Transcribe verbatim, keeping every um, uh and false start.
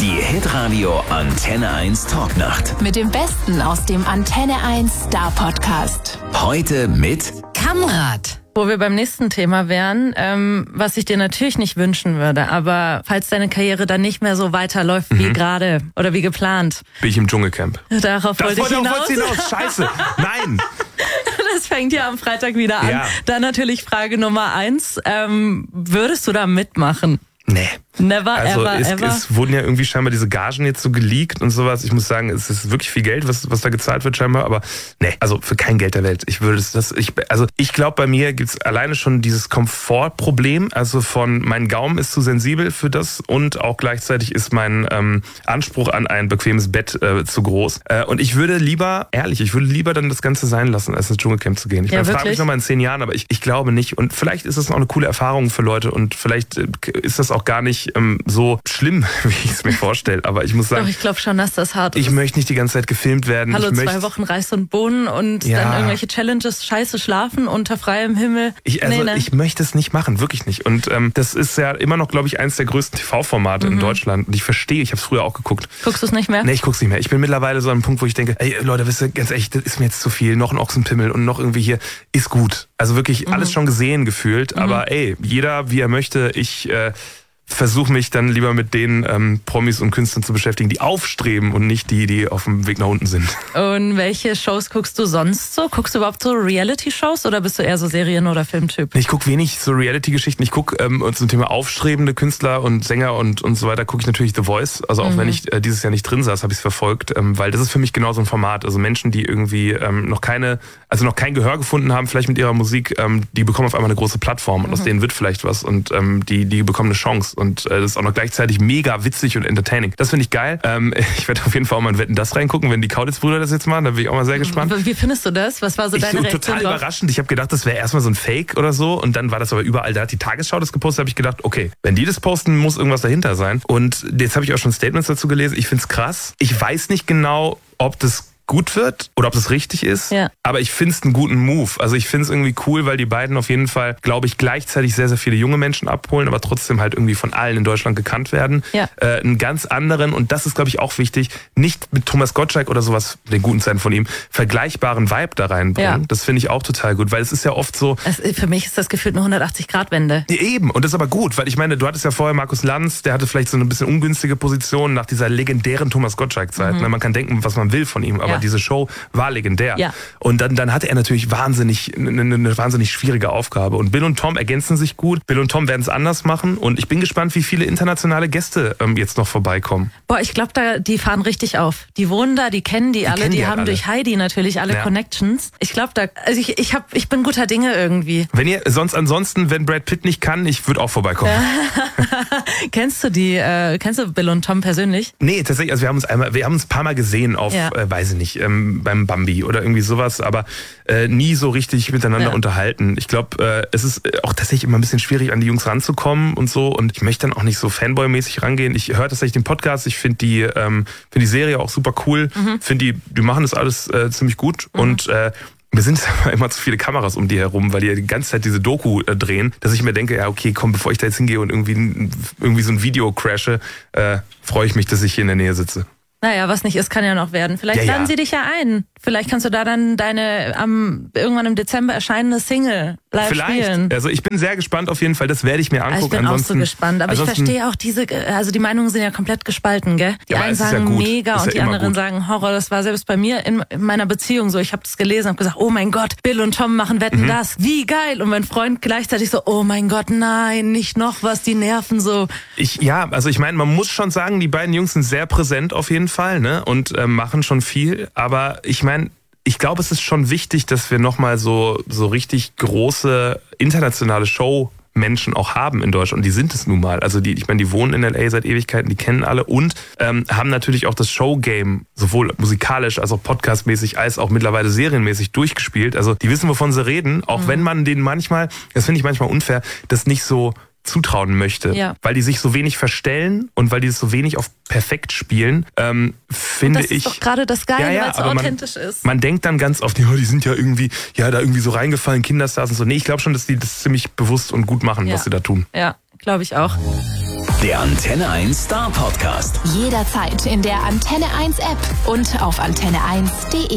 Die Hitradio Antenne eins Talknacht. Mit dem Besten aus dem Antenne eins Star Podcast. Heute mit Kamrat. Wo wir beim nächsten Thema wären, ähm, was ich dir natürlich nicht wünschen würde, aber falls deine Karriere dann nicht mehr so weiterläuft mhm. wie gerade oder wie geplant. Bin ich im Dschungelcamp. Darauf das wollte ich hinaus. hinaus. Scheiße, nein. Das fängt ja am Freitag wieder an. Ja. Dann natürlich Frage Nummer eins. Ähm, würdest du da mitmachen? Nee. Never, also ever, es, ever. es wurden ja irgendwie scheinbar diese Gagen jetzt so geleakt und sowas. Ich muss sagen, es ist wirklich viel Geld, was, was da gezahlt wird scheinbar. Aber nee, also für kein Geld der Welt. Ich würde das, ich, also ich glaube, bei mir gibt's alleine schon dieses Komfortproblem. Also von, mein Gaumen ist zu sensibel für das und auch gleichzeitig ist mein ähm, Anspruch an ein bequemes Bett äh, zu groß. Äh, und ich würde lieber, ehrlich, ich würde lieber dann das Ganze sein lassen, als ins Dschungelcamp zu gehen. Ich ja, meine, frage mich nochmal in zehn Jahren, aber ich, ich glaube nicht. Und vielleicht ist das auch eine coole Erfahrung für Leute und vielleicht äh, ist das auch gar nicht ähm, so schlimm, wie ich es mir vorstelle. Aber ich muss sagen, doch, ich glaube schon, dass das hart ich ist. möchte nicht die ganze Zeit gefilmt werden. Hallo, ich zwei möchte, Wochen Reis und Bohnen und ja. dann irgendwelche Challenges, scheiße schlafen unter freiem Himmel. Ich, also nee, nee. ich möchte es nicht machen, wirklich nicht. Und ähm, das ist ja immer noch, glaube ich, eines der größten T V-Formate mhm. in Deutschland. Und ich verstehe, ich habe es früher auch geguckt. Guckst du es nicht mehr? Nee, ich guck's nicht mehr. Ich bin mittlerweile so an einem Punkt, wo ich denke, ey Leute, wisst ihr, ganz ehrlich, das ist mir jetzt zu viel. Noch ein Ochsenpimmel und noch irgendwie hier ist gut. Also wirklich mhm. alles schon gesehen gefühlt. Mhm. Aber ey, jeder wie er möchte. Ich äh, versuche mich dann lieber mit den ähm, Promis und Künstlern zu beschäftigen, die aufstreben und nicht die, die auf dem Weg nach unten sind. Und welche Shows guckst du sonst so? Guckst du überhaupt so Reality-Shows oder bist du eher so Serien- oder Filmtyp? Ich gucke wenig so Reality-Geschichten. Ich gucke ähm, zum Thema aufstrebende Künstler und Sänger und und so weiter, gucke ich natürlich The Voice. Also auch mhm. wenn ich äh, dieses Jahr nicht drin saß, habe ich es verfolgt, ähm, weil das ist für mich genau so ein Format. Also Menschen, die irgendwie ähm, noch keine, also noch kein Gehör gefunden haben, vielleicht mit ihrer Musik, ähm, die bekommen auf einmal eine große Plattform und mhm. aus denen wird vielleicht was und ähm, die die bekommen eine Chance. Und äh, das ist auch noch gleichzeitig mega witzig und entertaining. Das finde ich geil. Ähm, ich werde auf jeden Fall auch mal in Wetten, das reingucken, wenn die Kaulitz-Brüder das jetzt machen. Da bin ich auch mal sehr gespannt. Wie findest du das? Was war so deine ich, Reaktion Total drauf? Überraschend. Ich habe gedacht, das wäre erstmal so ein Fake oder so. Und dann war das aber überall. Da hat die Tagesschau das gepostet. Habe ich gedacht, okay, wenn die das posten, muss irgendwas dahinter sein. Und jetzt habe ich auch schon Statements dazu gelesen. Ich finde es krass. Ich weiß nicht genau, ob das gut wird oder ob das richtig ist, ja. aber ich finde es einen guten Move. Also ich finde es irgendwie cool, weil die beiden auf jeden Fall, glaube ich, gleichzeitig sehr, sehr viele junge Menschen abholen, aber trotzdem halt irgendwie von allen in Deutschland gekannt werden. Ja. Äh, einen ganz anderen, und das ist, glaube ich, auch wichtig, nicht mit Thomas Gottschalk oder sowas, den guten Zeiten von ihm, vergleichbaren Vibe da reinbringen. Ja. Das finde ich auch total gut, weil es ist ja oft so... Es, für mich ist das gefühlt eine hundertachtzig-Grad-Wende. Eben, und das ist aber gut, weil ich meine, du hattest ja vorher Markus Lanz, der hatte vielleicht so eine bisschen ungünstige Position nach dieser legendären Thomas Gottschalk-Zeit. Mhm. Man kann denken, was man will von ihm, aber ja. diese Show war legendär. Ja. Und dann, dann hatte er natürlich wahnsinnig eine, eine wahnsinnig schwierige Aufgabe. Und Bill und Tom ergänzen sich gut. Bill und Tom werden es anders machen. Und ich bin gespannt, wie viele internationale Gäste ähm, jetzt noch vorbeikommen. Boah, ich glaube, da die fahren richtig auf. Die wohnen da, die kennen die, die alle, kennen die, die haben alle. durch Heidi natürlich alle ja. Connections. Ich glaube, da, also ich, ich hab, ich bin guter Dinge irgendwie. Wenn ihr sonst ansonsten, wenn Brad Pitt nicht kann, ich würde auch vorbeikommen. Kennst du die? Äh, kennst du Bill und Tom persönlich? Nee, tatsächlich. Also wir haben uns einmal, wir haben uns ein paar Mal gesehen auf, Ja. äh, weiß ich nicht, ähm, beim Bambi oder irgendwie sowas, aber äh, nie so richtig miteinander Ja. unterhalten. Ich glaube, äh, es ist auch tatsächlich immer ein bisschen schwierig, an die Jungs ranzukommen und so. Und ich möchte dann auch nicht so Fanboy-mäßig rangehen. Ich höre tatsächlich den Podcast. Ich finde die, ähm, finde die Serie auch super cool. Mhm. Finde die, die machen das alles äh, ziemlich gut Mhm. und äh, mir sind immer zu viele Kameras um die herum, weil die ja die ganze Zeit diese Doku äh, drehen, dass ich mir denke, ja okay, komm, bevor ich da jetzt hingehe und irgendwie, irgendwie so ein Video crashe, äh, freue ich mich, dass ich hier in der Nähe sitze. Naja, was nicht ist, kann ja noch werden. Vielleicht Ja, ja. laden sie dich ja ein. Vielleicht kannst du da dann deine am irgendwann im Dezember erscheinende Single live Vielleicht. spielen. Also ich bin sehr gespannt auf jeden Fall. Das werde ich mir Also ich angucken. bin auch so ansonsten, gespannt. Aber ich ansonsten, verstehe auch diese, also die Meinungen sind ja komplett gespalten, gell? Die Ja, aber einen es ist ja sagen gut. mega Ist und ja die immer anderen gut. sagen Horror. Das war selbst bei mir in, in meiner Beziehung so. Ich habe das gelesen, habe gesagt, oh mein Gott, Bill und Tom machen Wetten Mhm. das. Wie geil. Und mein Freund gleichzeitig so, oh mein Gott, nein, nicht noch was, die nerven so. Ich, ja, also ich meine, man muss schon sagen, die beiden Jungs sind sehr präsent auf jeden Fall, ne? Und äh, machen schon viel. Aber ich meine, ich glaube, es ist schon wichtig, dass wir nochmal so, so richtig große internationale Show Menschen auch haben in Deutschland. Und die sind es nun mal. Also die, ich meine, die wohnen in L A seit Ewigkeiten, die kennen alle und ähm, haben natürlich auch das Showgame sowohl musikalisch als auch podcastmäßig als auch mittlerweile serienmäßig durchgespielt. Also die wissen, wovon sie reden, auch mhm. wenn man denen manchmal, das finde ich manchmal unfair, das nicht so zutrauen möchte, ja. weil die sich so wenig verstellen und weil die es so wenig auf perfekt spielen, ähm, finde ich... Das ist doch gerade das Geile, ja, ja, weil es so aber authentisch man, ist. Man denkt dann ganz oft, ja, die sind ja irgendwie, ja, da irgendwie so reingefallen, Kinderstars und so. Nee, ich glaube schon, dass die das ziemlich bewusst und gut machen, ja. was sie da tun. Ja, glaube ich auch. Der Antenne eins Star Podcast. Jederzeit in der Antenne eins App und auf antenne eins punkt de.